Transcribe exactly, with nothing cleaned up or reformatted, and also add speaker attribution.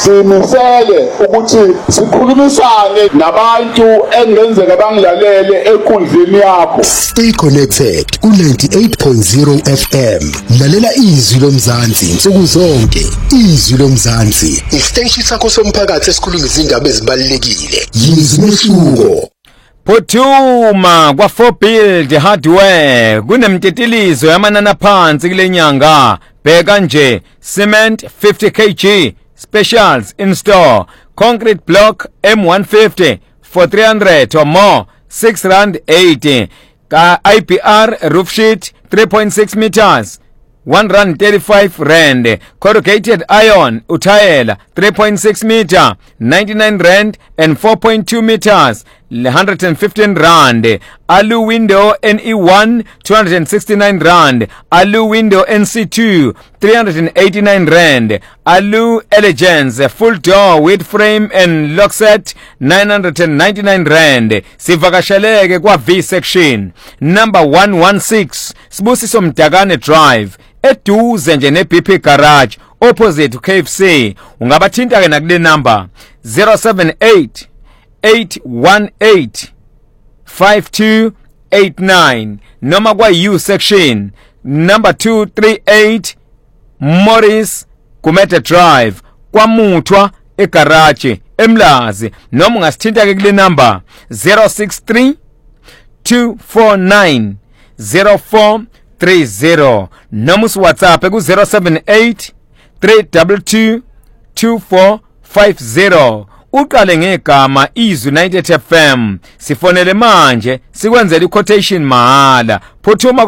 Speaker 1: simisele ukuthi sikhulumisane nabantu engenzeka bangilalele enkundleni yakho.
Speaker 2: Stay connected ku ninety-eight point zero F M. Lalela izwi lomzansi insuku zonke. Izwi lomzansi isiteshi sakho somphakathi esikhuluma izindaba ezibalulekile. Yizwi leshuko.
Speaker 3: Phuthuma kwa four build hardware kunemtitilizo yamanana phansi kule nyanga. Bheka nje cement fifty kilograms specials in store, concrete block M one fifty for three hundred or more six rand eighty, ka I P R roof sheet three point six meters one rand thirty-five rand, corrugated iron utayela three point six meter ninety-nine rand and four point two meters one hundred fifteen rand, alu window N E one two hundred sixty-nine rand, alu window N C two three hundred eighty-nine rand, alu elegance full door with frame and lock set nine hundred ninety-nine rand. Sivakasheleke kwa V section number one one six Sibusiso Mdakane Drive eduze nje ne B P Garage opposite K F C. Ungabathinta ke nakule number zero seven eight eight one eight five two eight nine noma kwa U section number two thirty-eight Morris Kumete Drive kwaMuthwa egarage eMlazi, noma ungasithinta ke kule number zero six three two four nine zero four three zero noma us WhatsApp ku zero seven eight three two two two four five zero. Uqale ngegama Izwi ninety-eight F M. Sifonele manje sikwenzele quotation mahala. Phuthuma